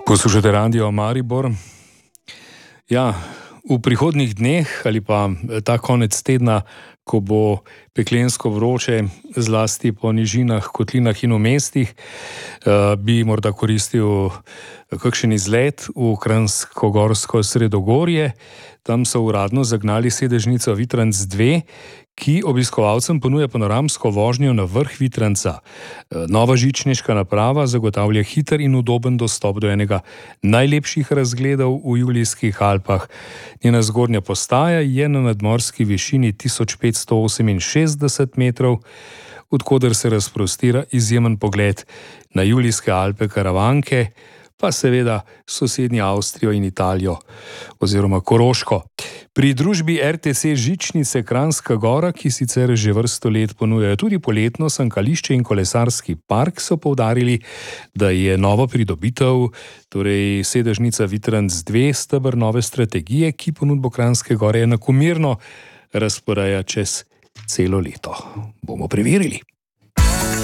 Poslušate Radio Maribor. Ja, v prihodnjih dneh ali pa ta konec tedna, ko bo peklensko vroče, zlasti po nižinah, kotlinah in v mestih, bi morda koristil kakšen izlet v Kranjsko-Gorsko sredogorje. Tam so uradno zagnali sedežnico Vitranc 2, ki obiskovalcem ponuja panoramsko vožnjo na vrh Vitranca. Nova žičniška naprava zagotavlja hiter in udoben dostop do enega najlepših razgledov v Julijskih Alpah. Njena zgornja postaja je na nadmorski višini 1568 metrov, od koder se razprostira izjemen pogled na Julijske Alpe, Karavanke, pa seveda sosednji Avstrijo in Italijo oziroma Koroško. Pri družbi RTC Žičnice Kranjska Gora, ki sicer že vrsto let ponujajo tudi poletno sankališče in kolesarski park, so poudarili, da je nova pridobitev, torej sedežnica Vitranc 2, steber nove strategije, ki ponudbo Kranjske Gore enakomerno razporeja čez celo leto. Bomo preverili.